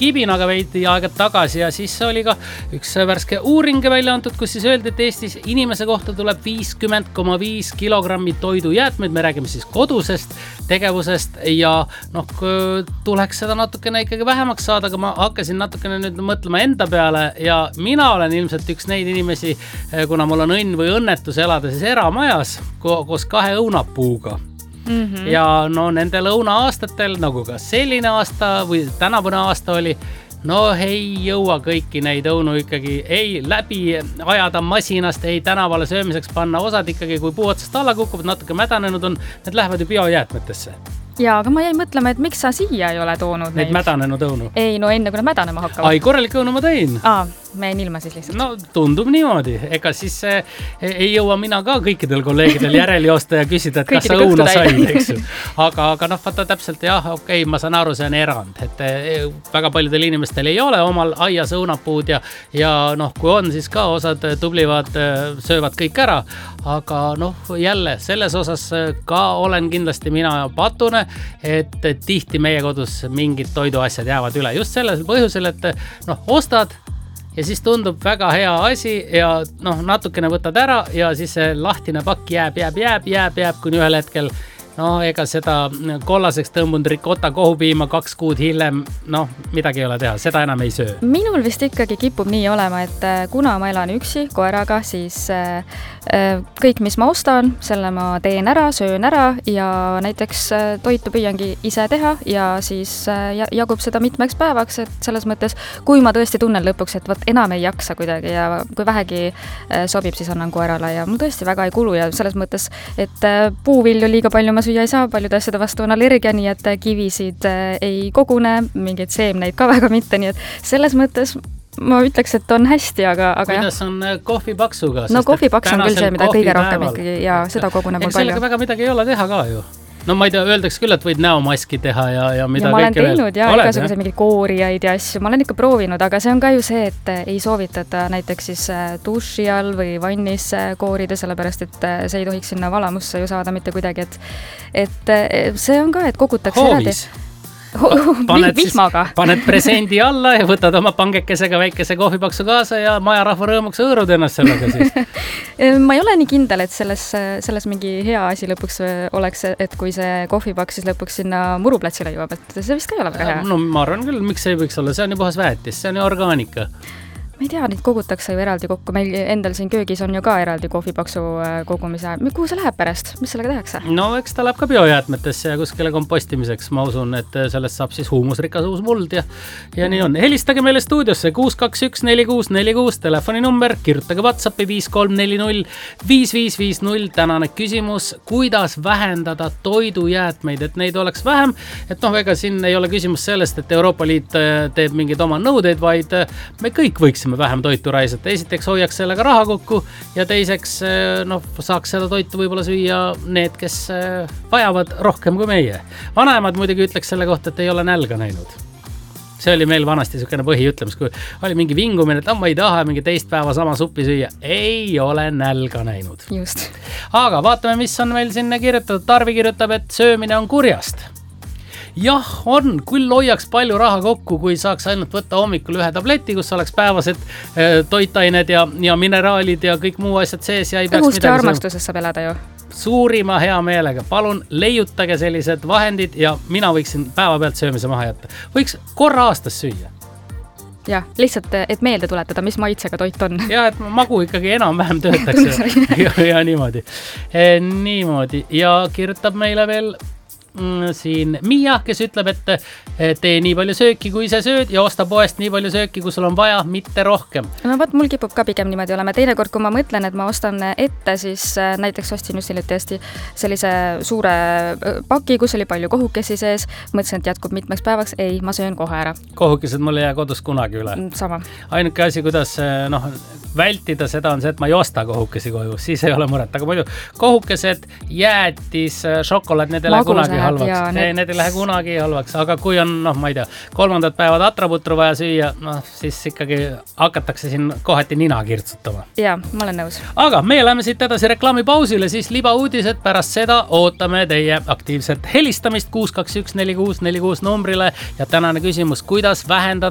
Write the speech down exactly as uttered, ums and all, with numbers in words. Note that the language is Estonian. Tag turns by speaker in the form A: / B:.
A: kibinaga veidi aega tagasi ja siis oli ka üks värske uuring välja antud, kus siis öeldi, et Eestis inimese kohta tuleb viiskümmend koma viis kilogrammi toidujäätmeid, me räägime siis kodusest tegevusest ja noh, tuleks seda natukene ikkagi vähemaks saada, aga ma hakkasin natukene nüüd mõtlema enda peale ja mina olen ilmselt üks neid inimesi, kuna mul on õnn või õnnetus elada siis eramajas ko- koos kahe õunapuuga. Mm-hmm. Ja no nendel õuna-aastatel, nagu ka selline aasta või tänavune aasta oli, no ei jõua kõiki neid õunu ikkagi ei läbi ajada masinast, ei tänavale söömiseks panna. Osad ikkagi, kui puu otsast alla kukub, natuke mädanenud on, need lähevad ju biojäätmetesse.
B: Jaa, aga ma jäin mõtlema, et miks sa siia ei ole toonud neid?
A: Neid mädanenud õunu?
B: Ei, no enne kui nad mädanema hakkavad.
A: Ai, korralik õunu ma tõin.
B: Aa, me jäin ilma siis lihtsalt.
A: No tundub niimoodi. Ega siis ei jõua mina ka kõikidel kolleegidel järel joosta ja küsida, et kas sa õuna said, eks ju. Aga, aga noh, vaata täpselt, jah, okei, ma saan aru, see on erand. Et väga paljudel inimestel ei ole omal aias õunapuud ja, ja noh, kui on, siis ka osad tublivad söövad kõik ära. Aga noh, jälle, selles osas ka olen kindlasti mina patune, et tihti meie kodus mingid toiduasjad jäävad üle. Just sellel põhjusel, et noh, ostad ja siis tundub väga hea asi ja noh, natukene võtad ära ja siis see lahtine pakk jääb, jääb, jääb, jääb, jääb kuni ühel hetkel. No ega seda kollaseks tõmbunud rikota kohupiima kaks kuud hiljem, noh, midagi ei ole teha, seda enam ei söö.
B: Minul vist ikkagi kipub nii olema, et kuna ma elan üksi koeraga, siis kõik, mis ma ostan, selle ma teen ära, söön ära ja näiteks toitu püüangi ise teha ja siis jagub seda mitmeks päevaks, et selles mõttes, kui ma tõesti tunnen lõpuks, et võt, enam ei jaksa kuidagi ja kui vähegi sobib, siis annan koerale ja mul tõesti väga ei kulu ja selles mõttes, et puuvilju liiga palju ma süüa ei saa, paljude asjade vastu on allergia, nii et kivisid ei kogune, mingeid seemneid ka väga mitte, nii et selles mõttes ma ütleks, et on hästi, aga, aga
A: kuidas jah. On kohvipaksuga?
B: No kohvipaks on küll see, mida kõige rohkem ikkagi ja seda koguneb mul palju.
A: Sellega väga midagi ei ole teha ka ju. No ma ei tea, öeldaks küll, et võid näomaski teha ja, ja mida
B: ja ma olen
A: kõike
B: teinud ja igasuguse mingi koorijaid ja asju, ma olen ikka proovinud, aga see on ka ju see, et ei soovitata näiteks siis duši all või vannis koorida, sellepärast et see ei tohiks sinna valamusse ju saada mitte kuidagi, et, et see on ka, et kogutakse
A: hoovis. Paned, siis, paned presendi alla ja võtad oma pangekesega väikese kohvipaksu kaasa ja maja rahva rõõmuks õõrud ennast sellega siis.
B: Ma ei ole nii kindel, et selles, selles mingi hea asi lõpuks oleks, et kui see kohvipaks siis lõpuks sinna muruplatsile jõuab, et see vist ka ei ole väga hea.
A: No ma arvan küll, miks see ei võiks olla, see on ju puhas väetis, see on ju orgaanika.
B: Ma ei tea, neid kogutakse ju eraldi kokku. Meil endal siin köögis on ju ka eraldi kohvipaksu kogumise. Kuhu see läheb pärast? Mis sellega tehakse?
A: No eks ta läheb ka biojäätmetesse ja kuskile kompostimiseks. Ma usun, et sellest saab siis huumusrikas uus muld ja, ja nii on. Helistage meile stuudiosse kuus kaks üks neli kuus neli kuus telefoninumber, kirjutage WhatsAppi viis kolm neli null viis viis viis null. Tänane küsimus, kuidas vähendada toidujäätmeid, et neid oleks vähem. Et noh, ega siin ei ole küsimus sellest, et Euroopa Liit teeb mingid oma nõudeid, vaid me kõik võiksime vähem toitu raisata. Esiteks hoiaks sellega raha kokku ja teiseks noh, saaks seda toitu võib-olla süüa need, kes vajavad rohkem kui meie. Vanaemad muidugi ütleks selle kohta, et ei ole nälga näinud. See oli meil vanasti niisugune põhiütlemus, kui oli mingi vingumine, et ma ei taha mingi teist päeva sama suppi süüa. Ei ole nälga näinud.
B: Just.
A: Aga vaatame, mis on meil sinna kirjutatud. Tarvi kirjutab, et söömine on kurjast. Jah, on, küll hoiaks palju raha kokku, kui saaks ainult võtta hommikul ühe tableti, kus oleks päevased äh, toitained ja, ja mineraalid ja kõik muu asjad sees. Ja ei peaks
B: õhust ja armastuses saab elada ju.
A: Suurima hea meelega. Palun leiutage sellised vahendid ja mina võiksin päeva pealt söömise maha jätta. Võiks korra aastas süüa.
B: Ja, lihtsalt, et meelde tuletada, mis maitsega toit on.
A: Ja, et magu ikkagi enam-vähem töötaks. ja, ja niimoodi. E, niimoodi. Ja kirjutab meile veel siin Miia, kes ütleb, et tee nii palju sööki, kui sa sööd ja osta poest nii palju sööki, kui sul on vaja, mitte rohkem.
B: No vaat, mul kipub ka pigem niimoodi olema. Teinekord, kui ma mõtlen, et ma ostan ette, siis näiteks ostsin just hiljuti sellise suure paki, kus oli palju kohukesi sees. Mõtlesin, et jätkub mitmeks päevaks. Ei, ma söön kohe ära.
A: Kohukesed mul ei jää kodus kunagi üle.
B: Sama.
A: Ainuke asi, kuidas noh, vältida seda on see, et ma ei osta kohukesi koju. Siis ei ole muret. Aga muidu kohukesed, jäätis, šokolaad, need ei lähe kunagi halvaks. Need... need ei lähe kunagi halvaks. Aga kui on, noh, ma ei tea, kolmandat päevad atraputru vaja süüa, noh, siis ikkagi hakatakse siin kohati nina kirtsutama.
B: Jaa, ma olen nõus.
A: Aga meie läheme siit edasi reklaamipausile, siis libauudised. Pärast seda ootame teie aktiivset helistamist kuus kaks üks neli kuus neli kuus numbrile ja tänane küsimus, kuidas vähendada